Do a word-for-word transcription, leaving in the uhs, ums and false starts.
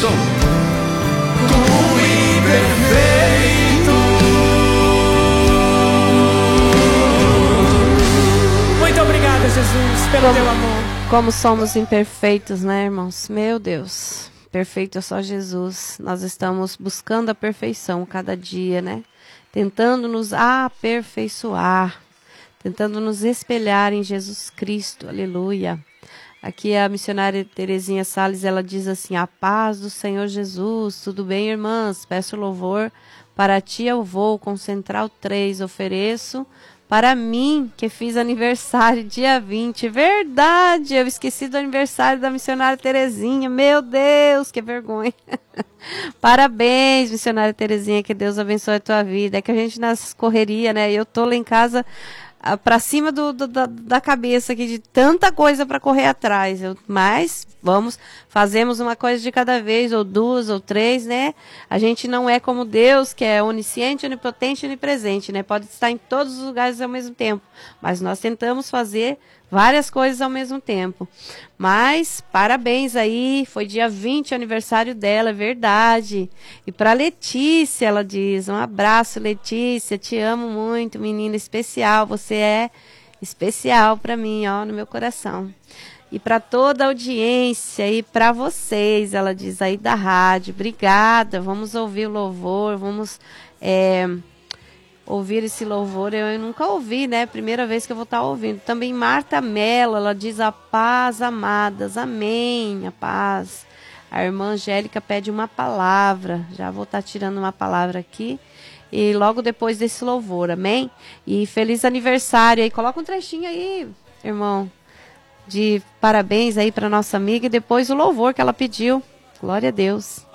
som. Tu imperfeito. Muito obrigado, Jesus, pelo como, teu amor. Como somos imperfeitos, né, irmãos? Meu Deus, perfeito é só Jesus. Nós estamos buscando a perfeição cada dia, né? Tentando nos aperfeiçoar, tentando nos espelhar em Jesus Cristo, aleluia. Aqui a missionária Terezinha Salles, ela diz assim: a paz do Senhor Jesus, tudo bem, irmãs? Peço louvor, para ti eu vou, com Central três, ofereço para mim, que fiz aniversário dia vinte. Verdade, eu esqueci do aniversário da missionária Terezinha, meu Deus, que vergonha. Parabéns, missionária Terezinha, que Deus abençoe a tua vida. É que a gente nas correria, né, eu tô lá em casa para cima do, do, da, da cabeça aqui de tanta coisa para correr atrás. Eu, mas vamos, fazemos uma coisa de cada vez, ou duas, ou três, né? A gente não é como Deus, que é onisciente, onipotente e onipresente, né? Pode estar em todos os lugares ao mesmo tempo, mas nós tentamos fazer várias coisas ao mesmo tempo. Mas parabéns aí, foi dia vinte aniversário dela, é verdade. E para Letícia, ela diz: um abraço, Letícia, te amo muito, menina especial, você é especial para mim, ó, no meu coração. E para toda a audiência e para vocês, ela diz aí da rádio, obrigada, vamos ouvir o louvor, vamos é, ouvir esse louvor. Eu, eu nunca ouvi, né? Primeira vez que eu vou estar ouvindo. Também Marta Mello, ela diz: a paz, amadas, amém, a paz. A irmã Angélica pede uma palavra, já vou estar tirando uma palavra aqui. E logo depois desse louvor, amém? E feliz aniversário aí, coloca um trechinho aí, irmão, de parabéns aí para nossa amiga, e depois o louvor que ela pediu. Glória a Deus.